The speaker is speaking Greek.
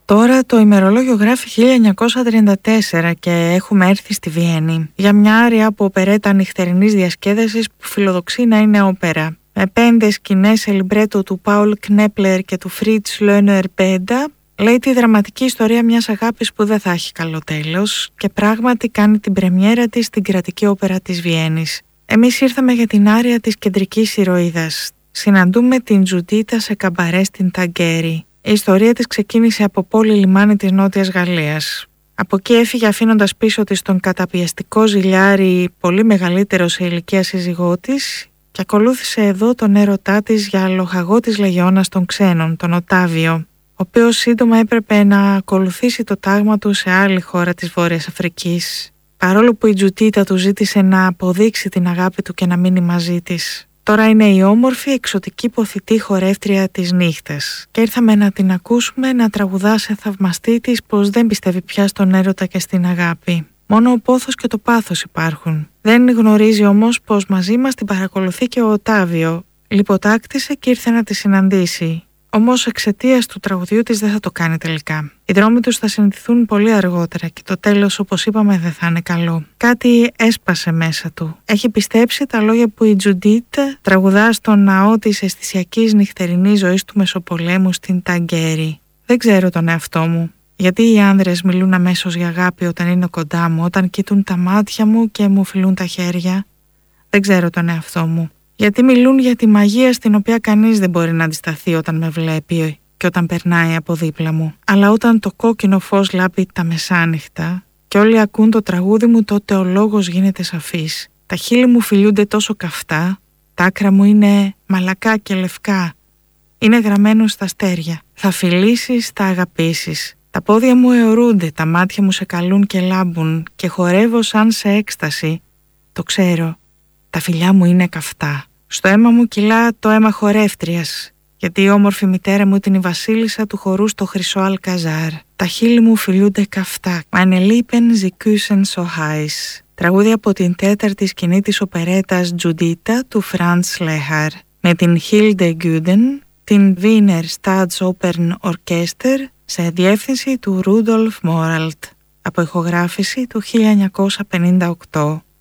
Τώρα το ημερολόγιο γράφει 1934 και έχουμε έρθει στη Βιέννη για μια άρια από οπερέτα νυχτερινής διασκέδασης που φιλοδοξεί να είναι όπερα. Με 5 σκηνές σε λιμπρέτο του Πάουλ Κνέπλερ και του Φρίτς Λόνερ Πέντα, λέει τη δραματική ιστορία μιας αγάπης που δεν θα έχει καλό τέλος και πράγματι κάνει την πρεμιέρα της στην κρατική όπερα της Βιέννης. Εμείς ήρθαμε για την άρια της κεντρικής ηρωίδας. Συναντούμε την Τζουντίτα σε καμπαρέ στην Ταγκέρι. Η ιστορία της ξεκίνησε από πόλη λιμάνι της Νότιας Γαλλίας. Από εκεί έφυγε αφήνοντας πίσω της τον καταπιεστικό ζηλιάρη, πολύ μεγαλύτερο σε ηλικία σύζυγό της, και ακολούθησε εδώ τον έρωτά της για λοχαγό της λεγεώνας των ξένων, τον Οτάβιο, ο οποίος σύντομα έπρεπε να ακολουθήσει το τάγμα του σε άλλη χώρα της Βόρειας Αφρικής, παρόλο που η Τζουτίτα του ζήτησε να αποδείξει την αγάπη του και να μείνει μαζί της. Τώρα είναι η όμορφη, εξωτική ποθητή χορεύτρια της νύχτας και ήρθαμε να την ακούσουμε να τραγουδά σε θαυμαστή της πως δεν πιστεύει πια στον έρωτα και στην αγάπη. Μόνο ο πόθος και το πάθος υπάρχουν. Δεν γνωρίζει όμως πως μαζί μας την παρακολουθεί και ο Οτάβιο. Λιποτάκτησε και ήρθε να τη συναντήσει. Όμως εξαιτίας του τραγουδιού της δεν θα το κάνει τελικά. Οι δρόμοι τους θα συναντηθούν πολύ αργότερα και το τέλος, όπως είπαμε, δεν θα είναι καλό. Κάτι έσπασε μέσα του. Έχει πιστέψει τα λόγια που η Τζουντίτ τραγουδά στο ναό της αισθησιακής νυχτερινής ζωής του Μεσοπολέμου στην Ταγκέρι. Δεν ξέρω τον εαυτό μου. Γιατί οι άνδρες μιλούν αμέσως για αγάπη όταν είναι κοντά μου, όταν κοιτούν τα μάτια μου και μου φιλούν τα χέρια? Δεν ξέρω τον εαυτό μου. Γιατί μιλούν για τη μαγεία στην οποία κανείς δεν μπορεί να αντισταθεί όταν με βλέπει και όταν περνάει από δίπλα μου. Αλλά όταν το κόκκινο φως λάμπει τα μεσάνυχτα και όλοι ακούν το τραγούδι μου, τότε ο λόγος γίνεται σαφής. Τα χείλη μου φιλιούνται τόσο καυτά, τα άκρα μου είναι μαλακά και λευκά. Είναι γραμμένο στα αστέρια. Θα φιλήσεις, θα αγαπήσεις. Τα πόδια μου αιωρούνται, τα μάτια μου σε καλούν και λάμπουν και χορεύω σαν σε έκσταση. Το ξέρω. Τα φιλιά μου είναι καυτά. Στο αίμα μου κυλά το αίμα χορεύτριας, γιατί η όμορφη μητέρα μου ήταν η βασίλισσα του χορού στο Χρυσό Αλκαζάρ. Τα χείλη μου φιλούνται καυτά. Meine Lippen sie küssen so heiß. Τραγούδι από την τέταρτη σκηνή της οπερέτας Τζουντίτα του Φραντς Λέχαρ, με την Hilde Guden, την Wiener Staatsoper Orchester, σε διεύθυνση του Ρούντολφ Μόραλτ, από ηχογράφηση του 1958.